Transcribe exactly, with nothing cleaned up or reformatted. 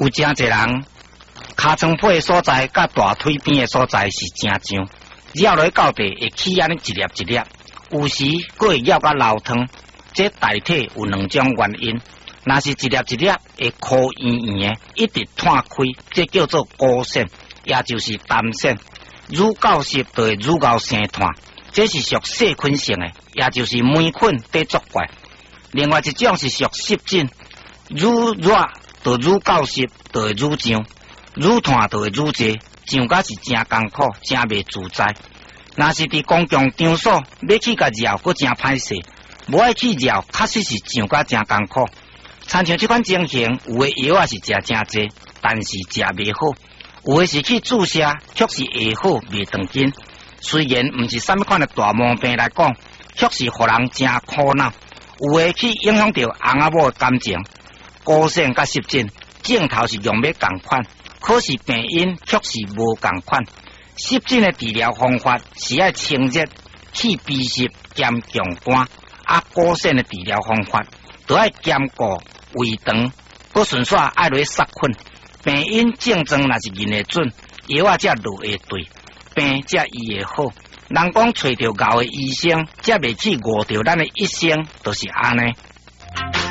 有真侪人尻川皮的所在，甲大腿边的所在是真像，绕落去到地会起安尼一粒一粒，有时佫会绕甲流汤。这大体有两种原因，若是一粒一粒会枯圆圆的，一直摊开，这叫做孤腺，也就是单腺。乳垢湿就会乳垢生炭，这是属细菌性的，也就是霉菌在作怪。另外一种是属湿疹，乳热就乳垢湿就会乳胀，乳炭就会乳济，胀甲是真艰苦，真袂自在。若是伫公共场所要去甲绕，佫真歹势。无爱去绕，确实是上甲真艰苦。参像这款情形，有的药啊是食真济，但是食袂好；有的是去注射，却是会好袂长紧。虽然毋是啥物款的大毛病来讲，却是互人真苦恼。有的去影响到翁仔某的感情。孤腺甲湿疹镜头是用要共款，可是病因却是无共款。湿疹的治疗方法是爱清热、去鼻湿、兼强肝。啊，孤腺的治疗方法，都爱兼顾胃肠，不顺煞爱落去杀菌。病因症状若是认得准，药啊才落会对，病才医会好。人讲找着牛的医生，才袂去误着咱的一生，就是安尼。